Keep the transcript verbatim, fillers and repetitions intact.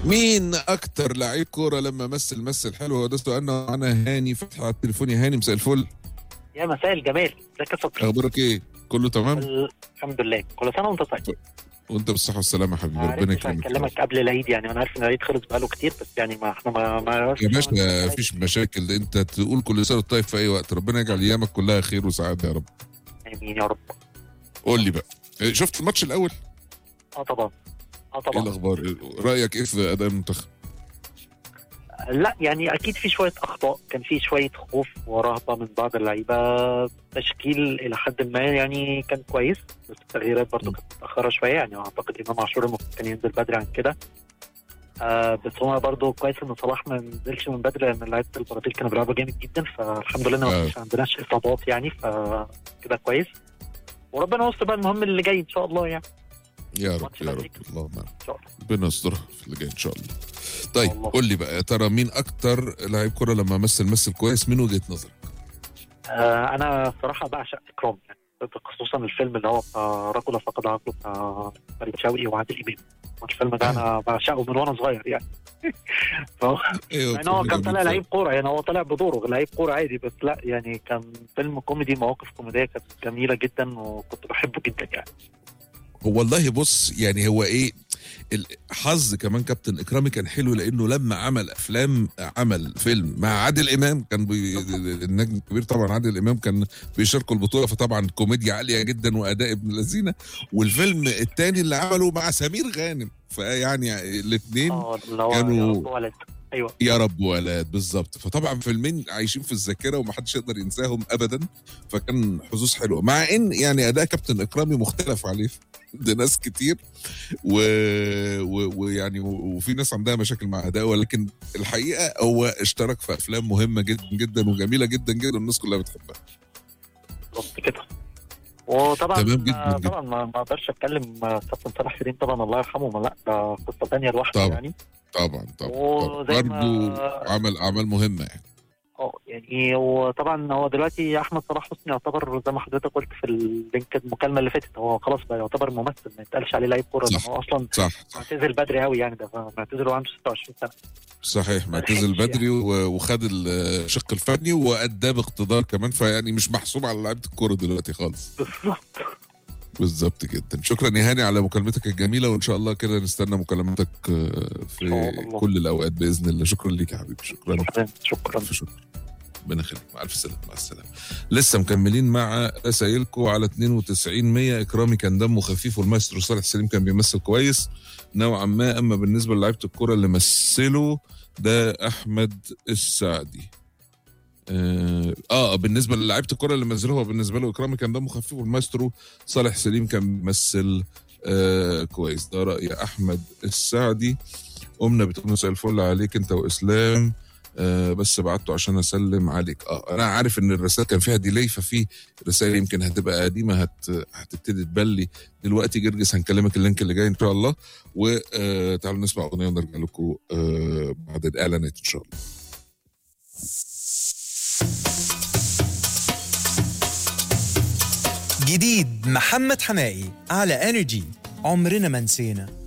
مين اكتر لعيب كوره لما مثل مثل حلو؟ هو ده سؤالنا. انا هاني فتحي على التليفون. يا هاني مساء الفل، يا مساء الجمال، ازيك يا صبري؟ اخبارك ايه؟ كله تمام؟ ال- الحمد لله، كل سنه وانت طيب. وانت بالصحه والسلامه يا حبيبي، ما ربنا عرفتش يكرمك. اكلمك قبل العيد، يعني انا عارف ان العيد خلص بقاله كتير، بس يعني ما احنا ما ما عرفتش يا نعمل باشا العيد. مفيش مشاكل، انت تقول كل سنه وانت طيب في اي وقت. ربنا يجعل ايامك كلها خير وسعاده يا رب. امين يا رب. قول لي بقى، إيه، شفت الماتش الاول؟ اه طبعا، اه ايه طبعا. الاخبار؟ إيه- رايك ايه في اداء المنتخب؟ لا يعني اكيد في شويه اخطاء، كان في شويه خوف ورهبه من بعض اللعيبه. تشكيل الى حد ما يعني كان كويس، بس التغييرات برضو كانت متاخره شويه، يعني اعتقد امام عاشور المفروض كان ينزل بدري عن كده. آه بس هو برضه كويس ان صلاح ما نزلش من بدري، لان لعيبه البرازيل كانوا بيلعبوا جامد جدا، فالحمد لله ما آه. فيش عندناش اصابات يعني، فكده كويس. وربنا يستر بقى، المهم اللي جاي ان شاء الله يعني. يا رب ماتش يا رب، الأمريكي. اللهم ان شاء الله. ربنا يسترها في اللي جاي ان شاء الله. طيب الله. قول لي بقى، يا ترى مين اكتر لعيب كوره لما مثل مثل كويس من وجهه نظرك؟ آه انا صراحه بعشق اكرام يعني، خصوصا الفيلم اللي هو بتاع رجل فقد عقله بتاع فريد شوقي وعادل امام. الفيلم ده انا بعشقه من وانا صغير يعني. فهو ايوه مع ان هو فيلم كان جميل طالع فعلا. لعيب كوره، يعني هو طالع بدوره لعيب كوره عادي، بس لا يعني كان فيلم كوميدي، مواقف كوميديه كانت جميله جدا وكنت بحبه جدا يعني. هو والله بص، يعني هو ايه الحظ كمان كابتن اكرامي كان حلو، لانه لما عمل افلام، عمل فيلم مع عادل امام كان بي... النجم الكبير طبعا عادل امام كان بيشاركوا البطوله، فطبعا كوميديا عاليه جدا واداء ابن لذينه. والفيلم الثاني اللي عمله مع سمير غانم، فيعني الاثنين اه اللي هو يا كانوا رب ولد. ايوه يا رب ولد بالظبط. فطبعا فيلمين عايشين في الذاكره ومحدش يقدر ينساهم ابدا، فكان حظوظ حلوه. مع ان يعني اداء كابتن اكرامي مختلف عليه ده ناس كتير، ويعني و... ويعني و... وفي ناس عندها مشاكل مع اداءه، ولكن الحقيقه هو اشترك في افلام مهمه جدا جدا وجميله جدا جدا والناس كلها بتحبها. بالظبط كده. وطبعا تمام جدا جدا. طبعا ما ما اقدرش اتكلم كابتن صلاح سليم طبعا الله يرحمه، ما لا ده قصه ثانيه لوحده طبعا يعني. طبعا طبعا طبعا وزي برضه ما عمل اعمال مهمه يعني. اه يعني وطبعا هو دلوقتي احمد صلاح حسني يعتبر زي ما حضرتك قلت في اللينك المكالمه اللي فاتت، هو خلاص بقى يعتبر ممثل، ما يتقالش عليه لعيب كوره، لان صح هو اصلا صح صح معتزل بدري قوي يعني، ده معتزل وعنده ستة وعشرين سنه. صحيح، ما معتزل لحقش يعني. بدري و- وخد الشق الفني وأداه باقتدار كمان، فيعني مش محسوب على لعيبه الكوره دلوقتي خالص. بالظبط. بالظبط جدا. شكرا يا هاني على مكالمتك الجميله، وان شاء الله كده نستنى مكالمتك آه، في الله. كل الاوقات باذن الله. شكرا ليك يا حبيبي، شكرا. شكرا شكرا. الف شكر. ربنا يخليك، مع الف سلامه، مع السلامه. لسه مكملين مع رسايلكم على اتنين وتسعين مية. اكرامي كان دمه خفيف، والمايسترو صالح سليم كان بيمثل كويس نوعا ما. اما بالنسبه للعيبه الكوره اللي مثلوا، ده احمد السعدي. اه, آه بالنسبه للاعيبه الكوره اللي مثلوها، بالنسبه له اكرامي كان دمه خفيف، والمايسترو صالح سليم كان بيمثل آه كويس. ده راي احمد السعدي. امنا بتقول مساء الفل عليك انت واسلام، آه بس بعته عشان اسلم عليك. اه انا عارف ان الرسائل كان فيها ديلي، ففي رسائل يمكن هتبقى قديمه هت هتبتدي تبلي دلوقتي. جرجس هنكلمك اللينك اللي جاي ان شاء الله. وتعالوا نسمع اغنيه ونرجع لكم آه بعد الاعلانات ان شاء الله. جديد محمد حمائي على انرجي، عمرنا ما نسينا.